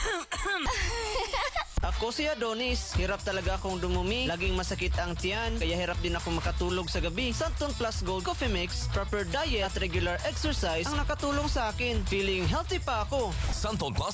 Ako si Adonis. Hirap talaga akong dumumi. Laging masakit ang tiyan. Kaya hirap din ako makatulog sa gabi. Santon Plus Gold Coffee Mix, proper diet at regular exercise ang nakatulong sa akin. Feeling healthy pa ako. Santon Plus